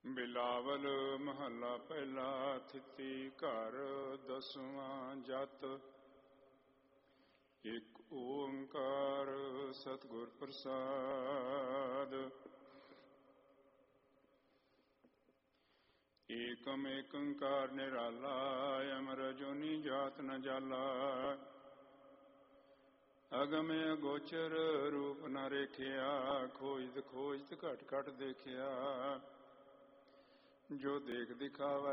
ਬਿਲਾਵਲ ਮਹੱਲਾ ਪਹਿਲਾ। ਥਿਤੀ ਘਰ ਦਸਵਾਂ ਜਤ। ਇਕ ਓੰਕਾਰ ਸਤਿਗੁਰ ਪ੍ਰਸਾਦ। ਏਕਮ ਏਕੰਕਾਰ ਨਿਰਾਲਾ। ਅਮਰ ਜੋਨੀ ਜਾਤ ਨ ਜਾਲਾ। ਅਗਮ ਅਗੋਚਰ ਰੂਪ ਨ ਰੇਖਿਆ। ਖੋਜਤ ਖੋਜਤ ਘਟ ਘਟ ਦੇਖਿਆ। ਜੋ ਦੇਖ ਦਿਖਾਵਾ